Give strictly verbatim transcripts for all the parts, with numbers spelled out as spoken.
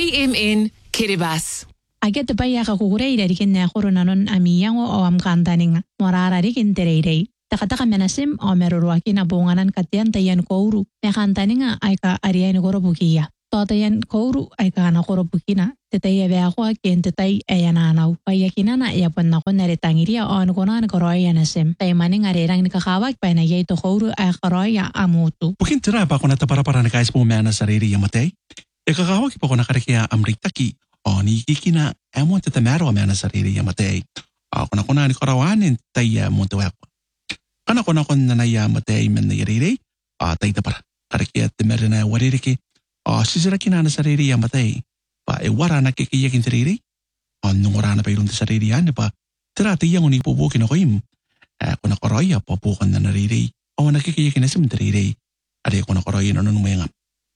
M N Kiribati. Aget baya ka kukurei dari kin na kuro nanon amiyango o am kantaninga morara rikin tererei. Takataka menasim o merurwaki na bunganan katian tayan kouru. Me kantaninga ay ka ariyan koro bukiya. Totayan kouru ay ka na koro bukina. Tetaya beakwa kien tetay ayananaw. Payakinana yapon na ko naritangiria o anukunan koroya nasim. Tay maning arirang nikakawag pa na yay to kouru ay koroya amutu. Bukin tira pa ko na tapara-para na kais pumana sa riri yamatay. E kakawag pa ko na karikia amritaki. O ni kikina emo tete mero mena sarili yamatay. Ako na kuna ni karawanin tayo mo tuwek. Kana kuna kuna na yamatay men na yariri. A tayo tapara. Karikia timere na waririki. O sisira kina na sarili yamatay. Pa e wara na kikiyakin sarili. O nung wara na pa ilong sarili yan. Pa tira tayo yung unipubukin ako im. Ako na koroya papukan na nariri. O nakikiyakin na sim nariri. Ari ako na koroya na nung mayangam.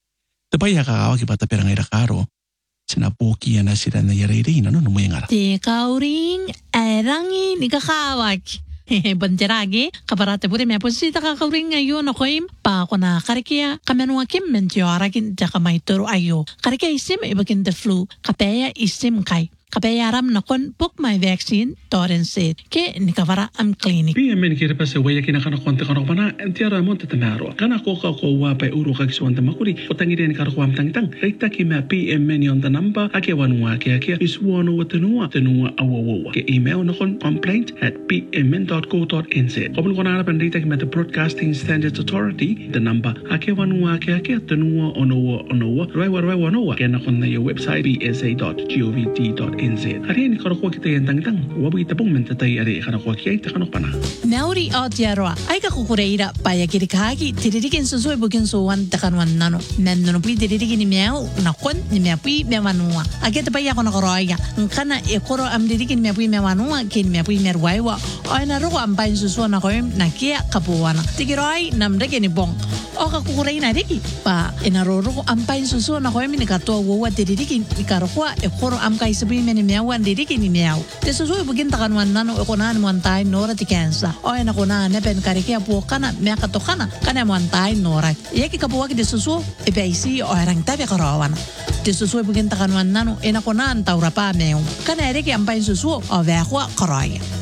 Tapaya kakawag iba tapirang irakaro. Sinapuki na sila na yariri na no numayangara. Te kauring erangi nikakawag. Bantiragi kaparate puri me posita ka kauring ngayon ako im pa ako na karikia kamenua kim mentiorakin jaka maituro ayo. Karikia isim ibakin the flu kapaya isim kai. Kapaya aram na kon book my vaccine toren set ke nikavara am clinic. P M N Kiribati waya kina kana konte kana pana entiara monte tamaro. Kana ko ka ko wa pa uru ka kiswanta makuri. Utangire ni karo am tang tang. Rekta ki ma P M N on the number ake wanwa ke ake is wono watenua tenua awawa. Ke email na kon complaint at p m n dot co dot n z. Kopun kona na pandita ki ma the Broadcasting Standards Authority the number ake wanwa ke ake tenua onowa onowa. Raiwa raiwa onowa. Ke na kon na your website b s a dot gov dot n z. Ari ni karo ko kita yang tang tang. Wabu kita pung mentatay ari karo ko kia ita kano pana. Mauri o tiaroa ay ka kukureira paya kiri kahagi tiririkin susuy bukin suwan takanwan nano. Nandun pui tiririkin ni meaw nakon ni meapui mewanua. Agad paya ko nakoroya. Kana ekoro am dirikin meapui mewanua kin meapui merwaiwa. Ay naruko am pain susuan ako yung nakia kapuwana. Tigiroy namdake ni bong. O ka kukureira riki pa inaroro am pain susuan ako yung minikatua wawa tiririkin ikarokwa ekoro am kaisabi ni meawan dirikin ni meaw. Te susuy bukin takanwan nano ekonan mo antay nora ti kensa. O ay nakuna nepen karikia po kana mea katokana kana mo antay nora. Yaki kapuwag di susu ebeisi o erang tabi karawana. Ti susuy bukin takanwan nano enakuna antaura pa meaw. Kana eriki ampain susu o vekwa karaya.